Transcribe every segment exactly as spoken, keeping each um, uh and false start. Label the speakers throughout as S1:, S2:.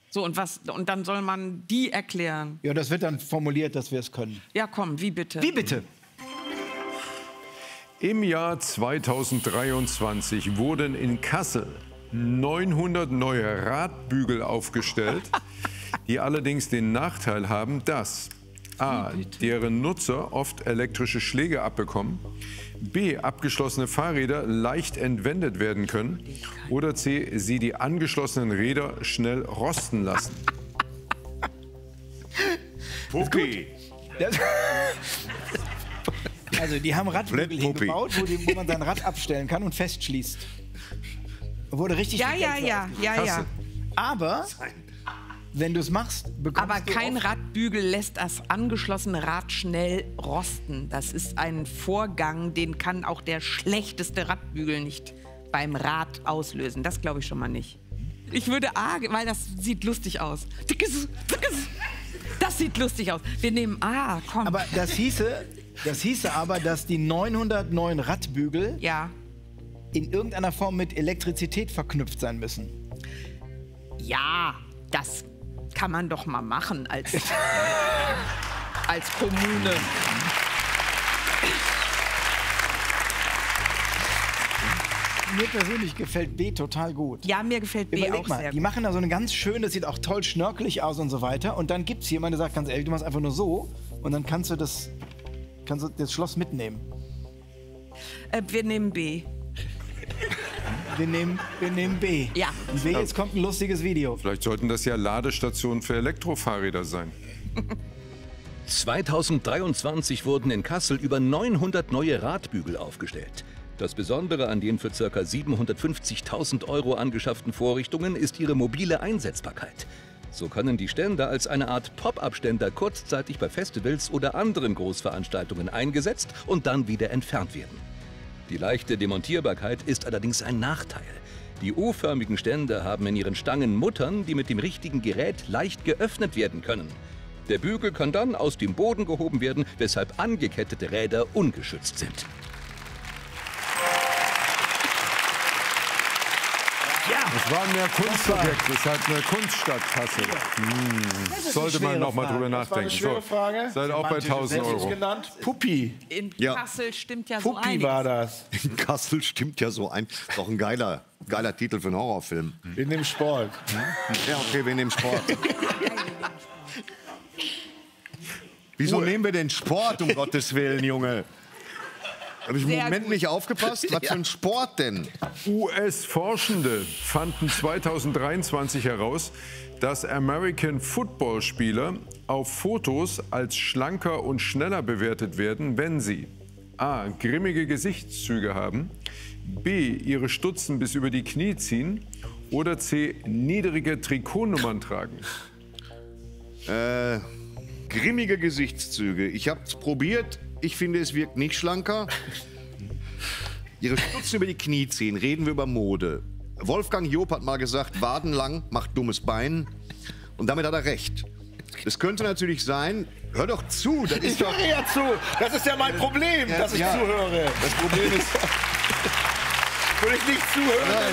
S1: So, und, was, und dann soll man die erklären.
S2: Ja, das wird dann formuliert, dass wir es können.
S1: Ja, komm, wie bitte?
S2: Wie bitte?
S3: Im Jahr zweitausenddreiundzwanzig wurden in Kassel neunhundert neue Radbügel aufgestellt, die allerdings den Nachteil haben, dass a. deren Nutzer oft elektrische Schläge abbekommen, b. abgeschlossene Fahrräder leicht entwendet werden können oder c. sie die angeschlossenen Räder schnell rosten lassen.
S4: Puppi.
S2: Also die haben Radbügel
S4: Puppi.
S2: hingebaut, wo, die, wo man sein Rad abstellen kann und festschließt. Wurde richtig
S1: Ja,
S2: viel
S1: ja,
S2: Geld
S1: ja,
S2: ausgegeben.
S1: ja, ja.
S3: Kasse.
S2: Aber wenn du es machst, bekommst
S1: Aber
S2: du
S1: kein
S2: auch
S1: Radbügel lässt das angeschlossene Rad schnell rosten. Das ist ein Vorgang, den kann auch der schlechteste Radbügel nicht beim Rad auslösen. Das glaube ich schon mal nicht. Ich würde A, weil das sieht lustig aus. Das sieht lustig aus. Wir nehmen A, komm.
S2: Aber das hieße, das hieße aber, dass die neunhundert neuen Radbügel
S1: ja.
S2: in irgendeiner Form mit Elektrizität verknüpft sein müssen.
S1: Ja, das kann man doch mal machen als, als Kommune.
S2: Mir persönlich gefällt B total gut.
S1: Ja, mir gefällt B
S2: Überleg
S1: auch
S2: mal,
S1: sehr
S2: die
S1: gut.
S2: machen da so eine ganz schöne, das sieht auch toll schnörkelig aus und so weiter. Und dann gibt es jemanden, der sagt ganz ehrlich, du machst einfach nur so und dann kannst du das, kannst du das Schloss mitnehmen.
S1: Äh, wir nehmen B.
S2: Wir nehmen, wir nehmen B.
S1: Ja.
S2: B, jetzt kommt ein lustiges Video.
S3: Vielleicht sollten das ja Ladestationen für Elektrofahrräder sein.
S5: zweitausenddreiundzwanzig wurden in Kassel über neunhundert neue Radbügel aufgestellt. Das Besondere an den für ca. siebenhundertfünfzigtausend Euro angeschafften Vorrichtungen ist ihre mobile Einsetzbarkeit. So können die Ständer als eine Art Pop-up-Ständer kurzzeitig bei Festivals oder anderen Großveranstaltungen eingesetzt und dann wieder entfernt werden. Die leichte Demontierbarkeit ist allerdings ein Nachteil. Die U-förmigen Ständer haben in ihren Stangen Muttern, die mit dem richtigen Gerät leicht geöffnet werden können. Der Bügel kann dann aus dem Boden gehoben werden, weshalb angekettete Räder ungeschützt sind.
S3: Das war mehr Kunstobjekt, das hat eine Kunststadt Kassel. Hm. Sollte man noch mal drüber nachdenken.
S4: Das war eine schwere Frage.
S3: So, seid auch bei tausend Euro.
S4: Genannt. Puppi.
S1: In
S4: Ja.
S1: Kassel stimmt ja so
S4: Puppi
S1: einiges.
S4: war das.
S6: In Kassel stimmt ja so ein. Doch ein geiler, geiler Titel für einen Horrorfilm.
S4: In dem Sport.
S6: Ja, okay, wir nehmen Sport. Wieso nehmen wir den Sport, um Gottes Willen, Junge? Habe ich im
S1: Sehr
S6: Moment
S1: gut.
S6: nicht aufgepasst? Was für ein Sport denn?
S3: U S-Forschende fanden zweitausenddreiundzwanzig heraus, dass American Football-Spieler auf Fotos als schlanker und schneller bewertet werden, wenn sie a. grimmige Gesichtszüge haben, b. ihre Stutzen bis über die Knie ziehen oder c. niedrige Trikotnummern tragen.
S6: Äh, grimmige Gesichtszüge. Ich habe es probiert. Ich finde, es wirkt nicht schlanker. Ihre Stutzen über die Knie ziehen. Reden wir über Mode. Wolfgang Job hat mal gesagt, wadenlang macht dummes Bein. Und damit hat er recht. Es könnte natürlich sein, hör doch zu, das ist
S4: Ich
S6: doch...
S4: höre ja zu. Das ist ja mein Problem,
S6: Ja,
S4: dass ich
S6: ja.
S4: zuhöre.
S6: Das Problem ist...
S4: Wenn ich nicht zuhöre,
S6: Nein,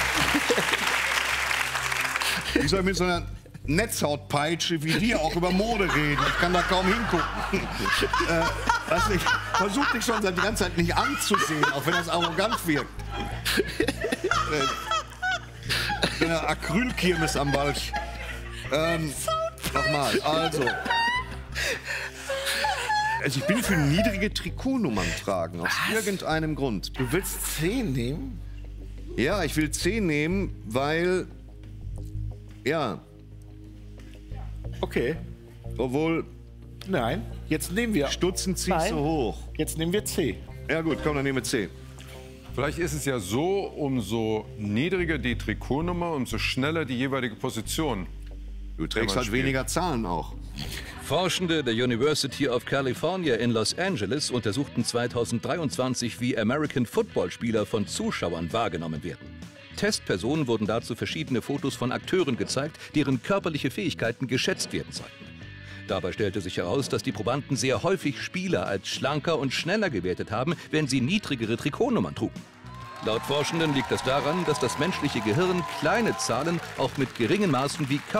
S6: nein. Wie soll ich mit so einer Netzhautpeitsche wie dir auch über Mode reden? Ich kann da kaum hingucken. äh, weißt du, ich versuche dich schon seit die ganze Zeit nicht anzusehen, auch wenn das arrogant wirkt. Äh, eine Acrylkirmes am Balch. Ähm, Nochmal, also. Also ich bin für niedrige Trikotnummern tragen, aus irgendeinem Grund.
S4: du willst zehn nehmen?
S6: Ja, ich will C nehmen, weil, ja,
S4: Okay.
S6: obwohl
S4: Nein, jetzt nehmen wir.
S6: Stutzen ziehst
S4: Nein.
S6: du hoch.
S4: Jetzt nehmen wir C.
S6: Ja gut, komm, dann nehmen wir C.
S3: Vielleicht ist es ja so, umso niedriger die Trikotnummer, umso schneller die jeweilige Position.
S6: Du trägst
S3: man
S6: halt
S3: spielt.
S6: weniger Zahlen auch.
S5: Forschende der University of California in Los Angeles untersuchten zweitausenddreiundzwanzig, wie American Football-Spieler von Zuschauern wahrgenommen werden. Testpersonen wurden dazu verschiedene Fotos von Akteuren gezeigt, deren körperliche Fähigkeiten geschätzt werden sollten. Dabei stellte sich heraus, dass die Probanden sehr häufig Spieler als schlanker und schneller gewertet haben, wenn sie niedrigere Trikotnummern trugen. Laut Forschenden liegt das daran, dass das menschliche Gehirn kleine Zahlen auch mit geringen Maßen wie